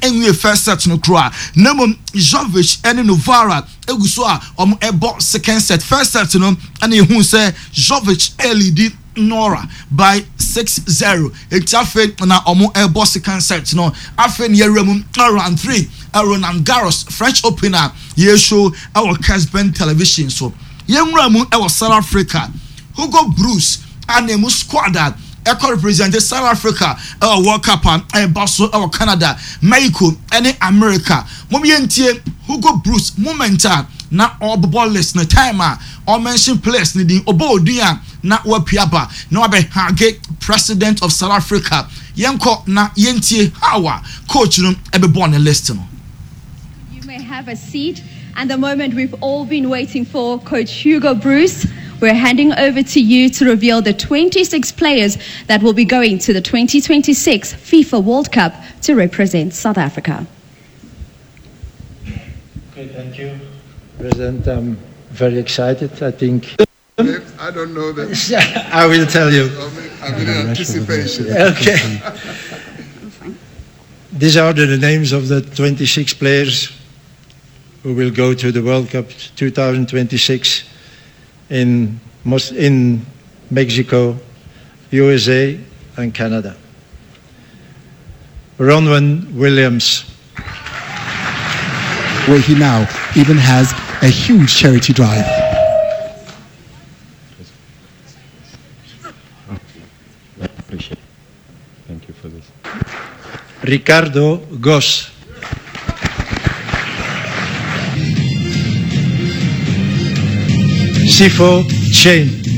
enwe first set no kro a namom Jovic ene Novara eguso a ebo second set first set no ane hu say Jovic lead Nora by 6-0. It's afe na ebo second set no afe ne yewrem round 3 Roland Garros French Opener ye show our Casben television so yenwramu South Africa Hugo Bruce and a squad that represent South Africa World Cup and Basso Canada Mexico and America Momientie Hugo Bruce momenta na all list na time or mention place ni din obodia na wapiaba na wabe hage president of South Africa yenko na yentie hawa coach no ebe born list no. You may have a seat, and the moment we've all been waiting for, Coach Hugo Bruce, we're handing over to you to reveal the 26 players that will be going to the 2026 FIFA World Cup to represent South Africa. Okay, thank you, President. I'm very excited. I think. I don't know that. I will tell you. I'm in anticipation. Okay. These are the names of the 26 players who will go to the World Cup 2026 in Mexico, USA, and Canada. Ronwen Williams. Where he now even has a huge charity drive. Appreciate it. Thank you for this. Ricardo Goss. Sifo Chain.